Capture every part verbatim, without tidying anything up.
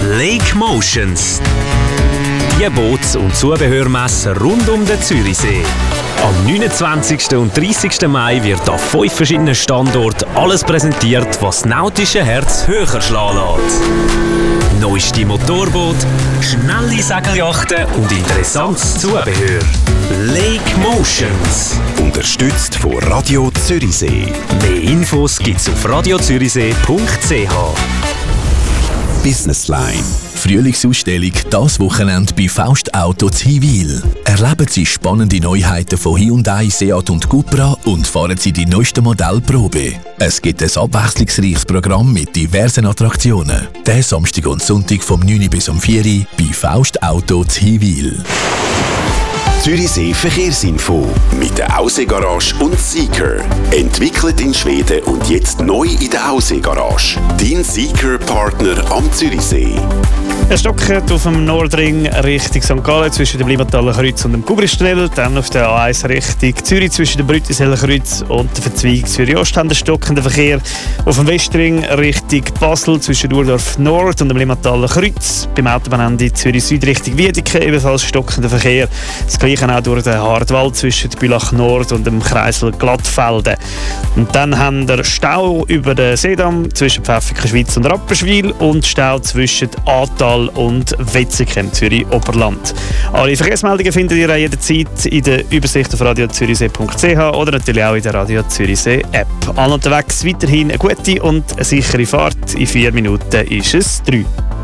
Lake Motions. Die Boots- und Zubehörmesse rund um den Zürichsee. Am neunundzwanzigsten und dreißigsten Mai wird an fünf verschiedenen Standorten alles präsentiert, was das nautische Herz höher schlagen lässt. Neueste Motorboot, schnelle Segelyachten und interessantes Zubehör. Lake Motions. Unterstützt von Radio Zürichsee. Mehr Infos gibt's auf radio zürichsee punkt c h. Business Line. Frühlingsausstellung das Wochenende bei Faust Auto Ziwil. Erleben Sie spannende Neuheiten von Hyundai, Seat und Cupra und fahren Sie die neueste Modellprobe. Es gibt ein abwechslungsreiches Programm mit diversen Attraktionen. Den Samstag und Sonntag vom neun bis um vier Uhr bei Faust Auto Ziwil. Zürichsee Verkehrsinfo mit der Aussee-Garage und Seeker. Entwickelt in Schweden und jetzt neu in der Aussee-Garage. Dein Seeker-Partner am Zürichsee. Es stockt auf dem Nordring Richtung Sankt Gallen zwischen dem Limataler Kreuz und dem Kubristunnel. Dann auf der A eins Richtung Zürich zwischen dem Brüttiseller Kreuz und der Verzweigung Zürich-Ost haben den stockenden Verkehr. Auf dem Westring Richtung Basel zwischen Urdorf Nord und dem Limataler Kreuz. Beim Autobahnende Zürich-Süd Richtung Wiedeke ebenfalls stockender Verkehr. Das gleiche auch durch den Hartwald zwischen Bülach Nord und dem Kreisel Glattfelden. Und dann haben wir Stau über den Seedamm zwischen Pfäffiken Schweiz und Rapperswil und Stau zwischen Atal und Wetzikon im Zürich-Oberland. Alle Verkehrsmeldungen findet ihr jederzeit in der Übersicht auf radio zürichsee punkt c h oder natürlich auch in der Radio Zürichsee App. Allen unterwegs weiterhin eine gute und eine sichere Fahrt. In vier Minuten ist es drei.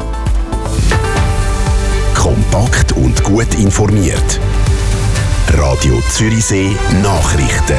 Kompakt und gut informiert. Radio Zürichsee Nachrichten.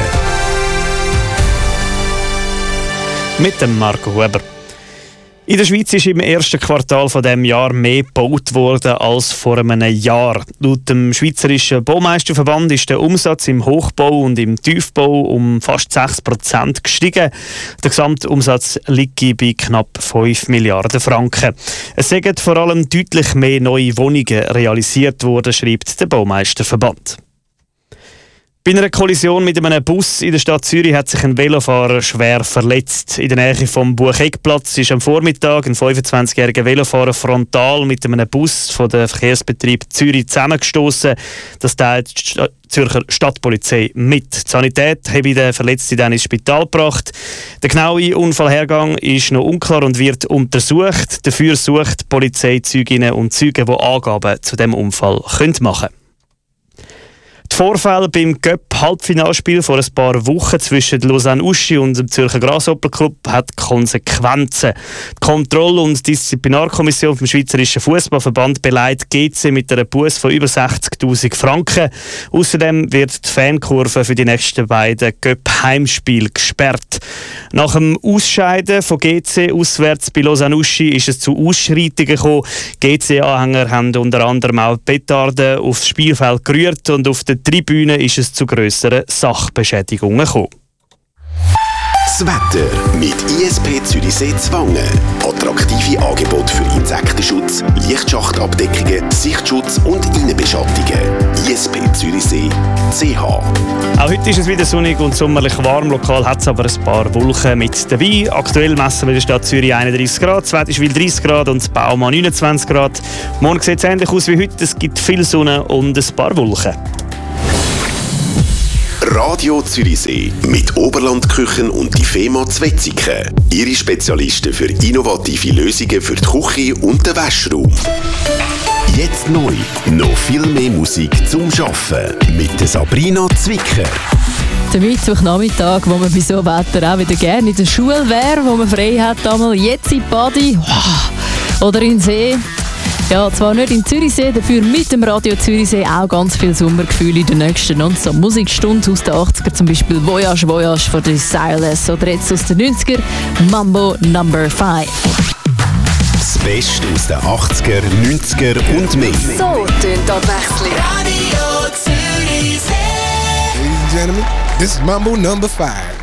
Mit dem Marco Huber. In der Schweiz ist im ersten Quartal von diesem Jahr mehr gebaut worden als vor einem Jahr. Laut dem Schweizerischen Baumeisterverband ist der Umsatz im Hochbau und im Tiefbau um fast sechs Prozent gestiegen. Der Gesamtumsatz liegt bei knapp fünf Milliarden Franken. Es sind vor allem deutlich mehr neue Wohnungen realisiert worden, schreibt der Baumeisterverband. Bei einer Kollision mit einem Bus in der Stadt Zürich hat sich ein Velofahrer schwer verletzt. In der Nähe vom Bucheckplatz ist am Vormittag ein fünfundzwanzigjähriger Velofahrer frontal mit einem Bus von der Verkehrsbetrieb Zürich zusammengestoßen. Das teilt die Zürcher Stadtpolizei mit. Die Sanität habe den Verletzten dann ins Spital gebracht. Der genaue Unfallhergang ist noch unklar und wird untersucht. Dafür sucht die Polizei Zeuginnen und Zeugen, die Angaben zu dem Unfall machen können. Die Vorfälle beim Göpp-Halbfinalspiel vor ein paar Wochen zwischen Lausanne Uschi und dem Zürcher Grasshopper Club hat Konsequenzen. Die Kontroll- und Disziplinarkommission vom Schweizerischen Fußballverband beleidigt G C mit einer Busse von über sechzigtausend Franken. Außerdem wird die Fankurve für die nächsten beiden Göpp-Heimspiele gesperrt. Nach dem Ausscheiden von G C auswärts bei Lausanne Uschi ist es zu Ausschreitungen gekommen. G C-Anhänger haben unter anderem auch Petarden aufs Spielfeld gerührt und auf der Tribüne ist es zu grösseren Sachbeschädigungen gekommen. Das Wetter mit I S P Zürichsee Zwangen. Attraktive Angebote für Insektenschutz, Lichtschachtabdeckungen, Sichtschutz und Innenbeschattungen. I S P Zürichsee punkt c h. Auch heute ist es wieder sonnig und sommerlich warm. Lokal hat es aber ein paar Wolken mit dabei. Aktuell messen wir in der Stadt Zürich einunddreissig Grad, Zwettishwil dreißig Grad und Baumann neunundzwanzig Grad. Morgen sieht es ähnlich aus wie heute. Es gibt viel Sonne und ein paar Wolken. Radio Zürichsee mit Oberlandküchen und die FEMA Wetzikon. Ihre Spezialisten für innovative Lösungen für die Küche und den Waschraum. Jetzt neu, noch viel mehr Musik zum Arbeiten mit der Sabrina Zwicker. Der Mittwochnachmittag, wo man bei so Wetter auch wieder gerne in der Schule wäre, wo man frei hat, einmal jetzt in Badi oder in den See. Ja, zwar nicht in Zürichsee, dafür mit dem Radio Zürichsee auch ganz viel Sommergefühle in der nächsten Non-Stop-Musikstunde aus den achtziger, zum Beispiel Voyage Voyage von The Silas oder jetzt aus den neunziger Mambo Number five. Das Beste aus den achtziger, neunziger und mehr. So tönt Abwechslung. Radio Zürichsee. Ladies and gentlemen, this is Mambo Number five.